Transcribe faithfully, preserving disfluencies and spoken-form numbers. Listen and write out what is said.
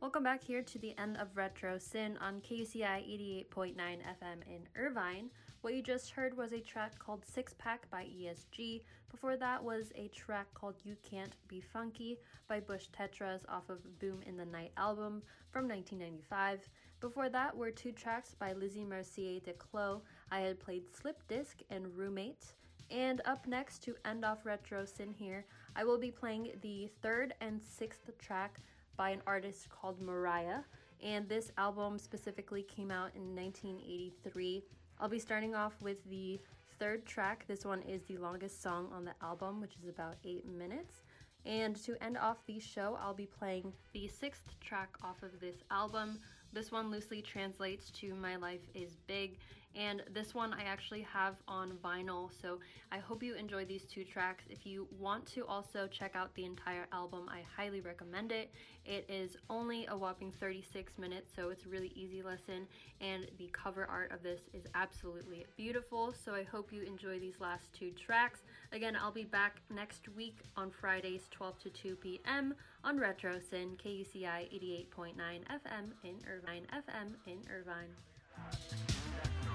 Welcome back here to the end of Retro Sin on K U C I eighty-eight point nine F M in Irvine. What you just heard was a track called Six Pack by E S G. Before that was a track called You Can't Be Funky by Bush Tetras off of Boom in the Night album from nineteen ninety-five. Before that were two tracks by Lizzie Mercier de Clos. I had played Slip Disc and Roommate. And up next to end off Retro Sin here, I will be playing the third and sixth track by an artist called Mariah, and this album specifically came out in nineteen eighty-three. I'll be starting off with the third track. This one is the longest song on the album, which is about eight minutes. And to end off the show, I'll be playing the sixth track off of this album. This one loosely translates to My Life is Big, and this one I actually have on vinyl, so I hope you enjoy these two tracks. If you want to also check out the entire album, I highly recommend it. It is only a whopping thirty-six minutes, so it's a really easy listen, and the cover art of this is absolutely beautiful, so I hope you enjoy these last two tracks. Again, I'll be back next week on Fridays, twelve to two p m on Retro Sin, K U C I eighty-eight point nine F M in Irvine. F M in Irvine.